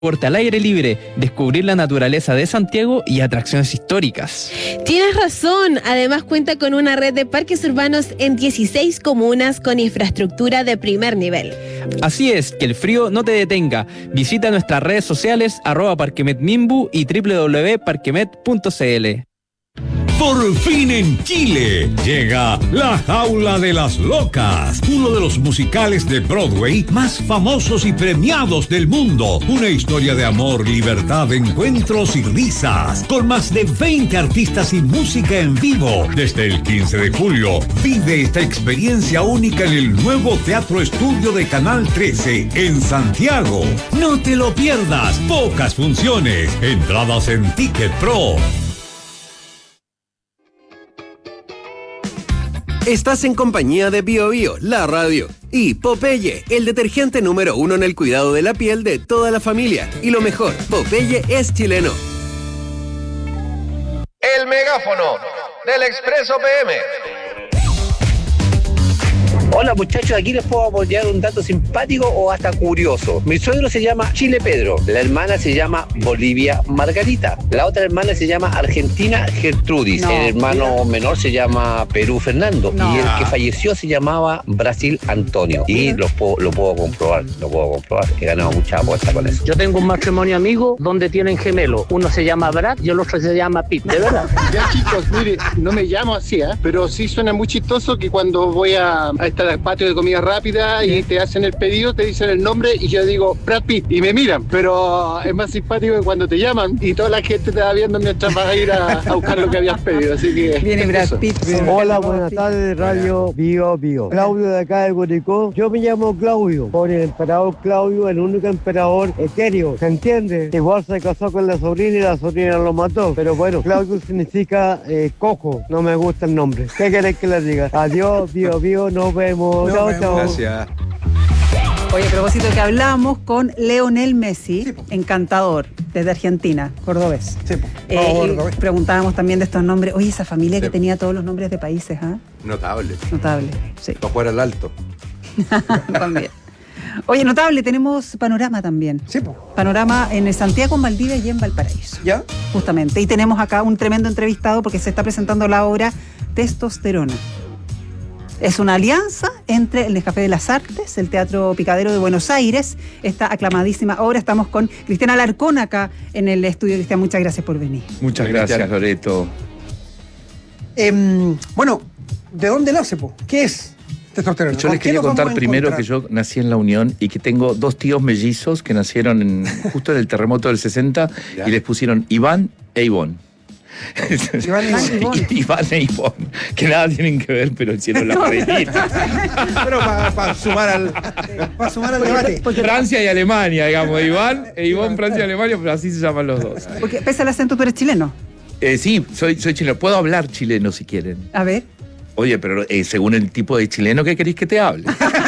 Deporte al aire libre, descubrir la naturaleza de Santiago y atracciones históricas. Tienes razón, además cuenta con una red de parques urbanos en 16 comunas con infraestructura de primer nivel. Así es, que el frío no te detenga. Visita nuestras redes sociales @parquemetmimbu y www.parquemet.cl. Por fin en Chile llega La Jaula de las Locas, uno de los musicales de Broadway más famosos y premiados del mundo. Una historia de amor, libertad, encuentros y risas, con más de 20 artistas y música en vivo. Desde el 15 de julio, vive esta experiencia única en el nuevo Teatro Estudio de Canal 13 en Santiago. No te lo pierdas, pocas funciones, entradas en Ticket Pro. Estás en compañía de Bio Bio, la radio, y Popeye, el detergente número 1 en el cuidado de la piel de toda la familia. Y lo mejor, Popeye es chileno. El megáfono del Expreso PM. Hola muchachos, aquí les puedo apoyar un dato simpático o hasta curioso. Mi suegro se llama Chile Pedro, la hermana se llama Bolivia Margarita, la otra hermana se llama Argentina Gertrudis, el hermano menor se llama Perú Fernando y el que falleció se llamaba Brasil Antonio. Y lo puedo comprobar, he ganado mucha apuesta con eso. Yo tengo un matrimonio amigo donde tienen gemelos, uno se llama Brad y el otro se llama Pete, de verdad. Ya chicos, mire, no me llamo así, pero sí suena muy chistoso que cuando voy a estar al patio de comida rápida y te hacen el pedido, te dicen el nombre y yo digo Brad Pitt y me miran, pero es más simpático que cuando te llaman y toda la gente te va viendo mientras vas a ir a buscar lo que habías pedido, así que viene Brad Pitt. Hola, buenas tardes, Radio Bio Bio. Claudio de acá de Curicó. Yo me llamo Claudio, por el emperador Claudio, el único emperador etéreo, ¿se entiende? Igual se casó con la sobrina y la sobrina lo mató, pero bueno, Claudio significa cojo, no me gusta el nombre. ¿Qué querés que les diga? Adiós, Bio Bio, nos vemos. Chao, chao. Gracias. Oye, a propósito que hablamos con Leonel Messi, sí, encantador, desde Argentina, cordobés. Sí, y preguntábamos también de estos nombres. Oye, esa familia que tenía todos los nombres de países, ¿ah? Notable, sí. Para jugar al alto. También. Oye, notable, tenemos panorama también. Sí, po. Panorama en Santiago, en Valdivia y en Valparaíso. ¿Ya? Justamente. Y tenemos acá un tremendo entrevistado porque se está presentando la obra Testosterona. Es una alianza entre el Nescafé de las Artes, el Teatro Picadero de Buenos Aires, esta aclamadísima obra. Estamos con Cristian Alarcón acá en el estudio. Cristian, muchas gracias por venir. Muchas gracias, Loreto. Bueno, ¿de dónde nace, po? ¿Qué es Testosterona? Yo les quería contar primero que yo nací en La Unión y que tengo 2 tíos mellizos que nacieron justo en el terremoto del 60 y les pusieron Iván e Ivón. Iván e Ivón, que nada tienen que ver, pero hicieron la paredita. Pero para sumar al debate. Francia y Alemania, digamos, Iván e Ivón, Francia y Alemania, pero así se llaman los dos. Porque pese al acento, tú eres chileno. Sí, soy chileno. Puedo hablar chileno si quieren. A ver. Oye, pero según el tipo de chileno que queréis que te hable.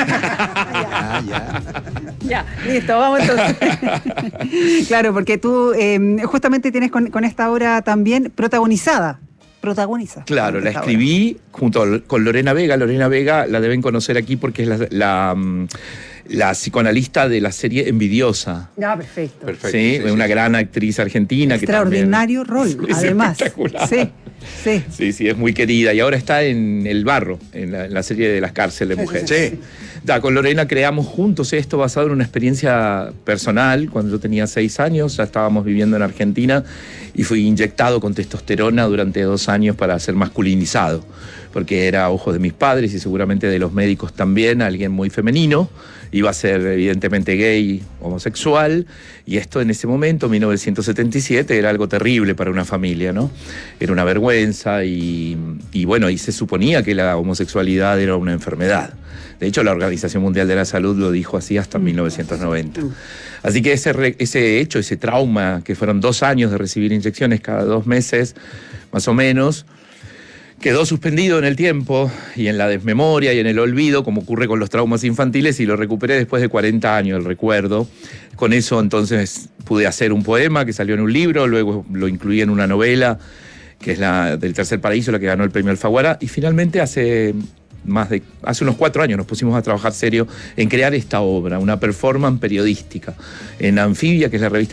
Ya, listo, vamos entonces. Claro, porque tú justamente tienes con esta obra también protagoniza. Claro, la escribí junto con Lorena Vega. Lorena Vega la deben conocer aquí porque es la psicoanalista de la serie Envidiosa. Ah, perfecto. Sí, una gran actriz argentina. Extraordinario rol, además. Espectacular. Sí, es muy querida. Y ahora está en El Barro, en la serie de las cárceles de mujeres. Sí. Con Lorena creamos juntos esto basado en una experiencia personal. Cuando yo tenía 6 años, ya estábamos viviendo en Argentina y fui inyectado con testosterona durante 2 años para ser masculinizado, porque era a ojos de mis padres y seguramente de los médicos también, alguien muy femenino. Iba a ser evidentemente gay, homosexual, y esto en ese momento, 1977, era algo terrible para una familia, ¿no? Era una vergüenza y bueno, y se suponía que la homosexualidad era una enfermedad. De hecho, la Organización Mundial de la Salud lo dijo así hasta 1990. Así que ese hecho, ese trauma, que fueron 2 años de recibir inyecciones cada 2 meses, más o menos, quedó suspendido en el tiempo y en la desmemoria y en el olvido, como ocurre con los traumas infantiles, y lo recuperé después de 40 años, el recuerdo. Con eso entonces pude hacer un poema que salió en un libro, luego lo incluí en una novela, que es la del Tercer Paraíso, la que ganó el premio Alfaguara, y finalmente hace hace unos 4 años nos pusimos a trabajar serio en crear esta obra, una performance periodística. En Anfibia, que es la revista